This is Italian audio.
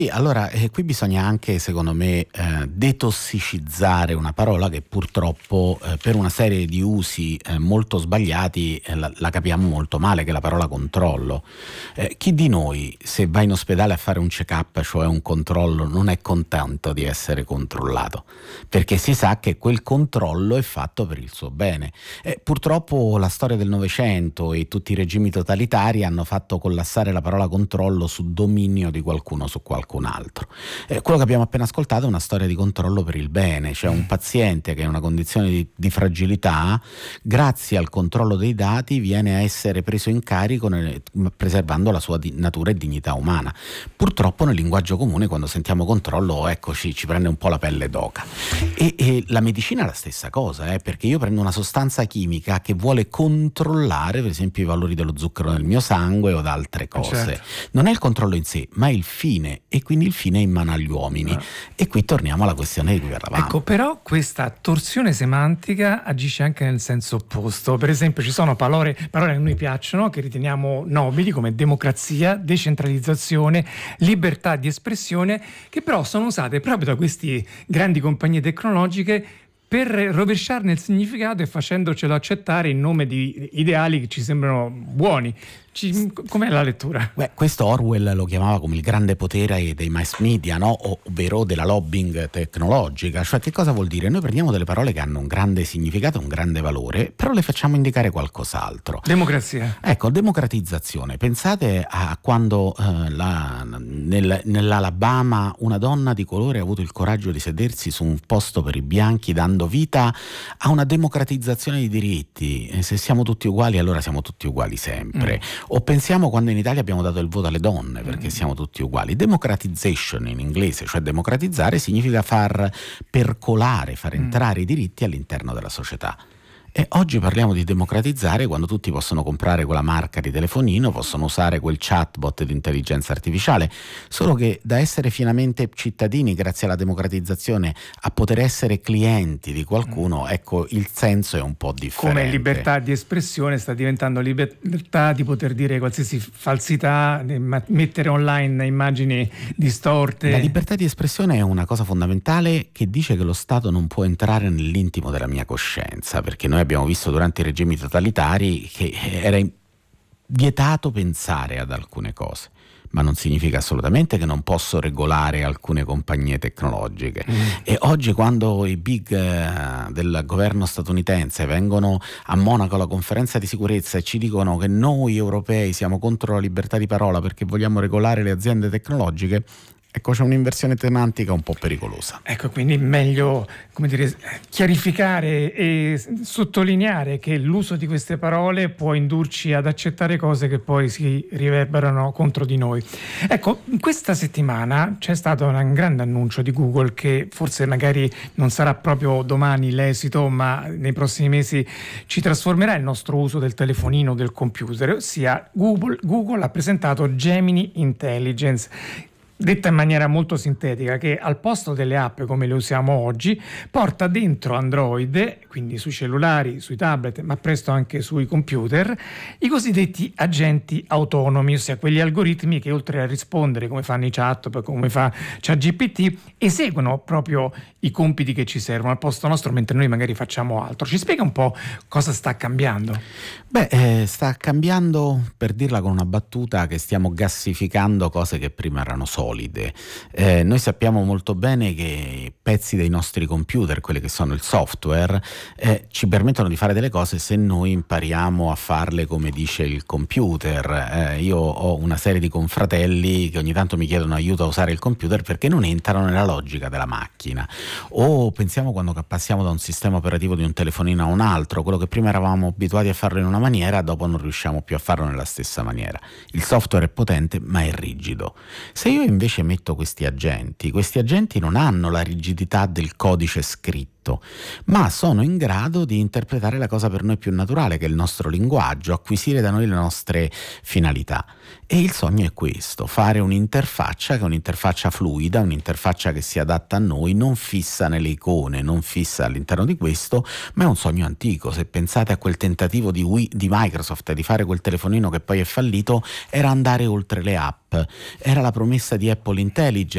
Sì, allora, qui bisogna anche, secondo me, detossicizzare una parola che purtroppo per una serie di usi molto sbagliati la capiamo molto male, che è la parola controllo. Chi di noi, se va in ospedale a fare un check-up, cioè un controllo, non è contento di essere controllato? Perché si sa che quel controllo è fatto per il suo bene. Purtroppo la storia del Novecento e tutti i regimi totalitari hanno fatto collassare la parola controllo su dominio di qualcuno su qualcun altro. Quello che abbiamo appena ascoltato è una storia di controllo per il bene, cioè un paziente che è in una condizione di fragilità, grazie al controllo dei dati viene a essere preso in carico preservando la sua natura e dignità umana. Purtroppo nel linguaggio comune, quando sentiamo controllo, eccoci, ci prende un po' la pelle d'oca. E la medicina è la stessa cosa, perché io prendo una sostanza chimica che vuole controllare, per esempio, i valori dello zucchero nel mio sangue o da altre cose. Certo. Non è il controllo in sé, ma è il fine, e quindi il fine è in mano agli uomini. E qui torniamo alla questione di cui parlavamo. Ecco, però questa torsione semantica agisce anche nel senso opposto. Per esempio, ci sono parole che a noi piacciono, che riteniamo nobili, come democrazia, decentralizzazione, libertà di espressione, che però sono usate proprio da queste grandi compagnie tecnologiche per rovesciarne il significato e facendocelo accettare in nome di ideali che ci sembrano buoni. Com'è la lettura? Questo Orwell lo chiamava come il grande potere dei mass media, no? Ovvero della lobbying tecnologica. Cioè, che cosa vuol dire? Noi prendiamo delle parole che hanno un grande significato, un grande valore, però le facciamo indicare qualcos'altro. Democrazia. Ecco, democratizzazione. Pensate a quando nell'Alabama una donna di colore ha avuto il coraggio di sedersi su un posto per i bianchi, dando vita a una democratizzazione di diritti. Se siamo tutti uguali, allora siamo tutti uguali sempre. O pensiamo quando in Italia abbiamo dato il voto alle donne, perché siamo tutti uguali. Democratization in inglese, cioè democratizzare, significa far percolare, far entrare i diritti all'interno della società. E oggi parliamo di democratizzare quando tutti possono comprare quella marca di telefonino, possono usare quel chatbot di intelligenza artificiale, solo che da essere finalmente cittadini grazie alla democratizzazione a poter essere clienti di qualcuno, ecco, il senso è un po' differente. Come libertà di espressione sta diventando libertà di poter dire qualsiasi falsità, mettere online immagini distorte. La libertà di espressione è una cosa fondamentale che dice che lo Stato non può entrare nell'intimo della mia coscienza, perché noi abbiamo visto durante i regimi totalitari che era vietato pensare ad alcune cose, ma non significa assolutamente che non posso regolare alcune compagnie tecnologiche. E oggi, quando i big del governo statunitense vengono a Monaco alla conferenza di sicurezza e ci dicono che noi europei siamo contro la libertà di parola perché vogliamo regolare le aziende tecnologiche, ecco, c'è un'inversione semantica un po' pericolosa. Ecco, quindi meglio, come dire, chiarificare e sottolineare che l'uso di queste parole può indurci ad accettare cose che poi si riverberano contro di noi. Ecco, questa settimana c'è stato un grande annuncio di Google che forse magari non sarà proprio domani l'esito, ma nei prossimi mesi ci trasformerà il nostro uso del telefonino, del computer, ossia Google ha presentato Gemini Intelligence, detta in maniera molto sintetica, che al posto delle app come le usiamo oggi porta dentro Android, quindi sui cellulari, sui tablet, ma presto anche sui computer, i cosiddetti agenti autonomi, ossia quegli algoritmi che oltre a rispondere come fanno i chat, come fa ChatGPT, eseguono proprio i compiti che ci servono al posto nostro mentre noi magari facciamo altro. Ci spiega un po' cosa sta cambiando? Sta cambiando, per dirla con una battuta, che stiamo gassificando cose che prima erano solide. Noi sappiamo molto bene che pezzi dei nostri computer, quelli che sono il software, ci permettono di fare delle cose se noi impariamo a farle come dice il computer. Io ho una serie di confratelli che ogni tanto mi chiedono aiuto a usare il computer perché non entrano nella logica della macchina. O pensiamo quando passiamo da un sistema operativo di un telefonino a un altro, quello che prima eravamo abituati a farlo in una maniera, dopo non riusciamo più a farlo nella stessa maniera. Il software è potente ma è rigido. Se io invece metto questi agenti non hanno la rigidità del codice scritto, ma sono in grado di interpretare la cosa per noi più naturale, che è il nostro linguaggio, acquisire da noi le nostre finalità. E il sogno è questo: fare un'interfaccia che è un'interfaccia fluida, un'interfaccia che si adatta a noi, non fissa nelle icone, non fissa all'interno di questo, ma è un sogno antico. Se pensate a quel tentativo di Microsoft di fare quel telefonino che poi è fallito, era andare oltre le app, era la promessa di Apple Intelligence,